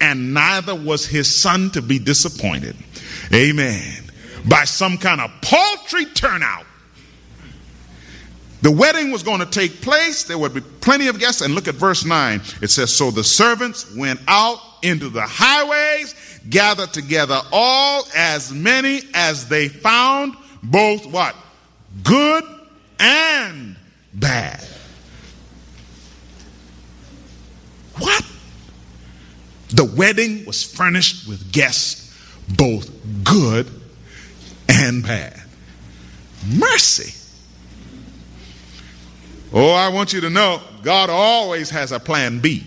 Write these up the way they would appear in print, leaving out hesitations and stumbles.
and neither was his son to be disappointed. Amen. By some kind of paltry turnout. The wedding was going to take place. There would be plenty of guests. And look at verse 9. It says, so the servants went out into the highways, gathered together all as many as they found, both what? Good and bad. What? The wedding was furnished with guests, both good and bad. Mercy. Oh, I want you to know, God always has a plan B.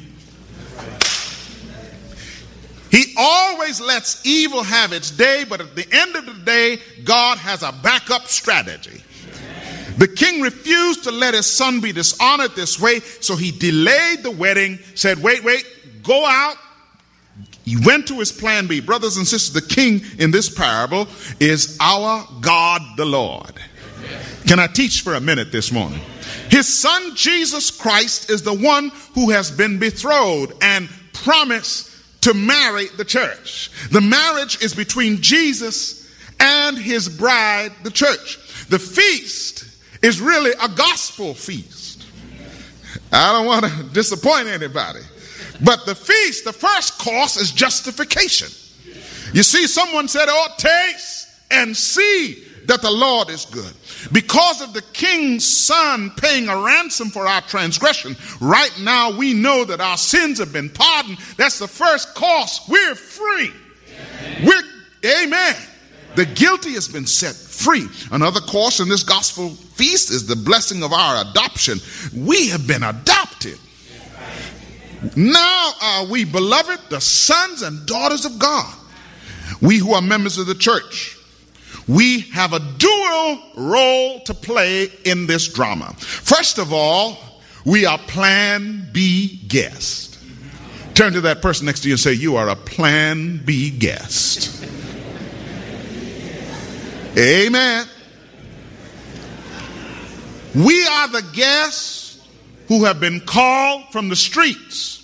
He always lets evil have its day, but at the end of the day, God has a backup strategy. The king refused to let his son be dishonored this way, so he delayed the wedding, said, wait, go out. He went to his plan B. Brothers and sisters, the king in this parable is our God the Lord. Can I teach for a minute this morning? His son Jesus Christ is the one who has been betrothed and promised to marry the church. The marriage is between Jesus and his bride, the church. The feast is really a gospel feast. I don't want to disappoint anybody. But the feast, the first course is justification. You see, someone said, oh, taste and see that the Lord is good. Because of the king's son paying a ransom for our transgression, right now we know that our sins have been pardoned. That's the first course. We're free. Amen. The guilty has been set free. Another course in this gospel feast is the blessing of our adoption. We have been adopted. Now are we, beloved, the sons and daughters of God. We who are members of the church, we have a dual role to play in this drama. First of all, we are plan B guests. Turn to that person next to you and say, you are a plan B guest. Amen. We are the guests who have been called from the streets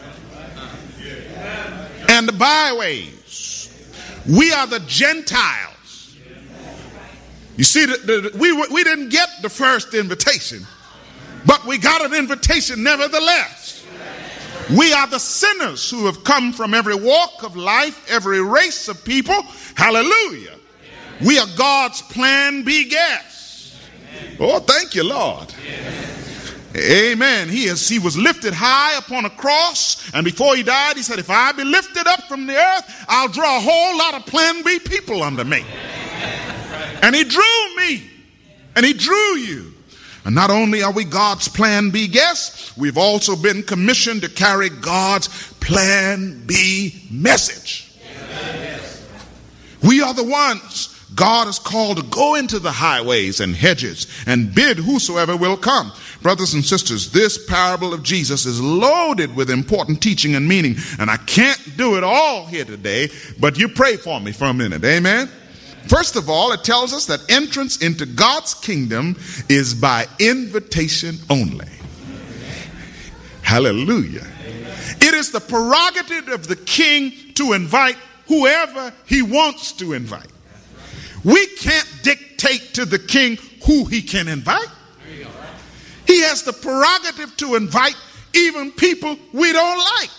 and the byways. We are the Gentiles. You see, we didn't get the first invitation, but we got an invitation nevertheless. We are the sinners who have come from every walk of life, every race of people. Hallelujah. We are God's plan B guests. Oh, thank you, Lord. Amen. He was lifted high upon a cross, and before he died, he said, if I be lifted up from the earth, I'll draw a whole lot of plan B people unto me. And he drew me, and he drew you. And not only are we God's plan B guests, we've also been commissioned to carry God's plan B message. We are the ones God is called to go into the highways and hedges and bid whosoever will come. Brothers and sisters, this parable of Jesus is loaded with important teaching and meaning, and I can't do it all here today, but you pray for me for a minute. Amen. First of all, it tells us that entrance into God's kingdom is by invitation only. Hallelujah. It is the prerogative of the king to invite whoever he wants to invite. We can't dictate to the king who he can invite. He has the prerogative to invite even people we don't like.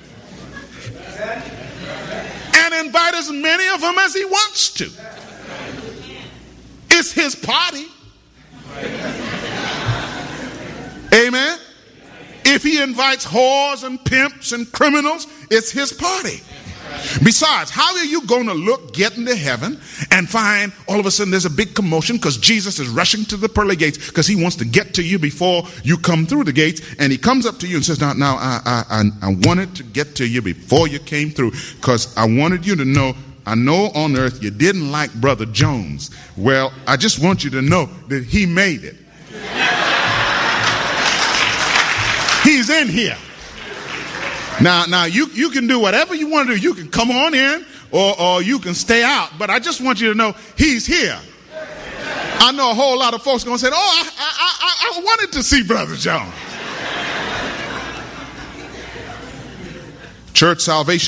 And invite as many of them as he wants to. It's his party. Amen. If he invites whores and pimps and criminals, it's his party. Besides, how are you going to get into heaven and find all of a sudden there's a big commotion because Jesus is rushing to the pearly gates because he wants to get to you before you come through the gates, and he comes up to you and says, now I wanted to get to you before you came through because I wanted you to know, I know on earth you didn't like Brother Jones. Well, I just want you to know that he made it. He's in here. Now you can do whatever you want to do. You can come on in or you can stay out. But I just want you to know he's here. I know a whole lot of folks are going to say, oh, I wanted to see Brother Jones. Church salvation